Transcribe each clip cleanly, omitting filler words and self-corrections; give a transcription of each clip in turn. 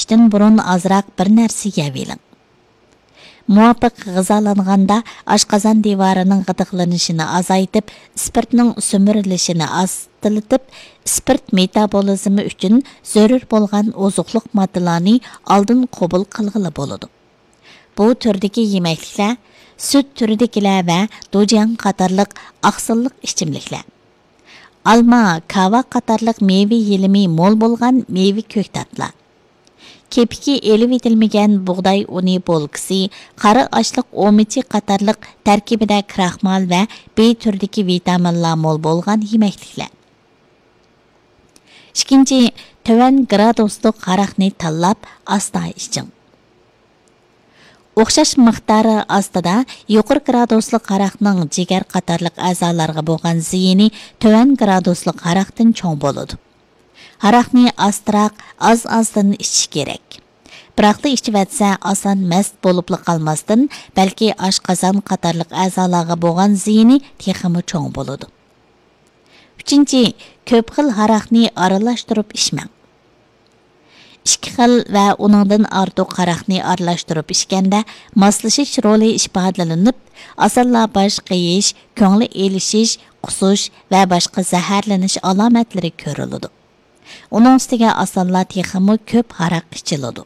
yeyishdən burun azraq bir narsa yeyəviling. Muvafiq g'izalanganda oshqozon devorining g'idiqlanishini azaytib, spirtning sömürilishini aztilitib, spirt metabolizmi uchun zarur bo'lgan ozuqliq moddalarni oldin qabul qilg'ili bo'ladi. Bu turdagi yemekliklar süt türüdekiler ve dojan qatarlıq aqsilliq ichimliklar. Alma, kava qatarlıq meyve yelimi mol bo'lgan meyve ko'ktatlar. Kepiki elib etilmagan buğday uni bolgisi, qari ashliq omichi qatarlıq tarkibida kraxmal ve B turdagi vitaminlar mol bo'lgan yemekliklar. Ikkinchi, töven gradusliq qaraqni tanlab asta iching. O'xshash miqdori ostida yuqori gradusli qaraqning jigar qatorliq a'zolarga bo'lgan ziyini 4 gradusli qaraqdan cho'ng bo'ladi. Qaraqni astroq az-azdan ichish kerak. Biroq ichib etsa oson mast bo'lib qolmasdan, balki oshqozon qatorliq a'zolarga bo'lgan ziyini texmi cho'ng bo'ladi. 3. Ko'p xil qaraqni aralashtirib ichmang. 2 xil va uningdan ortiq qaraqni aralashtirib ichganda moslashish roli ifodalanib, asalla bosh qiyish, ko'ngli elishish, qusish va boshqa zaharlanish alomatlari ko'riladi. Uning ustiga asalla texmi ko'p qaraq ichiladi.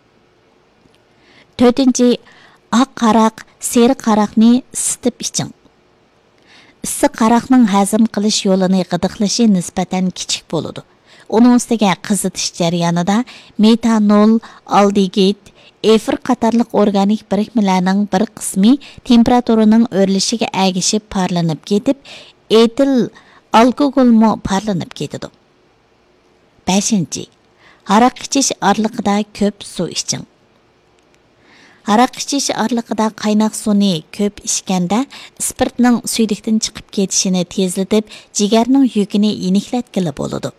4. Oq qaraq, sariq qaraqni isitib iching. Issiq qaraqning hazm qilish yo'lini g'idiqlashi nisbatan kichik bo'ladi. Onun ustiga qizitish jarayonida metanol, aldegid, efir qatorliq organik birikmalarning bir qismi temperaturaning o'rlishiga agishib parlanib ketib, etil alkogolmo parlanib ketadi. 5. Araq ichish orliqida ko'p suv iching. Araq ichish orliqida qaynoq suvni ko'p ichganda spirtning suydiqdan chiqib ketishini tezlatib, jigarning yukini yeniklatgili bo'ladi.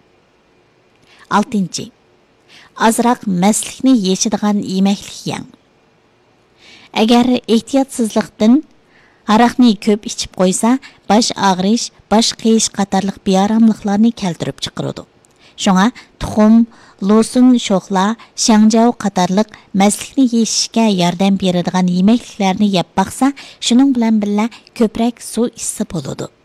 6. Azraq maslikni yechadigan yemeklik yang. Agar ehtiyotsizlikdan araqni ko'p ichib qo'ysa, bosh og'rish, bosh qiyish qatorliq bearamliklarni keltirib chiqaradi. Shunga tuxum, losun sho'xla, shangjao qatorliq maslikni yeyishga yordam beradigan yemekliklarni yeb baqsa, shuning bilan birga ko'proq suv ichsa bo'ladi.